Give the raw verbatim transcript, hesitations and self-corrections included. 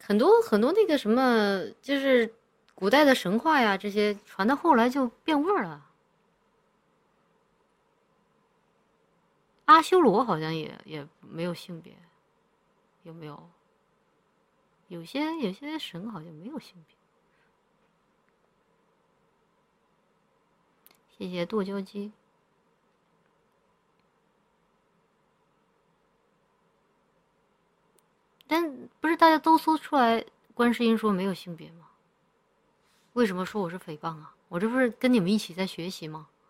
很多很多那个什么，就是古代的神话呀，这些传到后来就变味儿了。阿修罗好像也也没有性别，有没有？有些有些神好像没有性别。谢谢剁椒鸡。但不是大家都搜出来，观世音说没有性别吗？为什么说我是诽谤啊？我这不是跟你们一起在学习吗？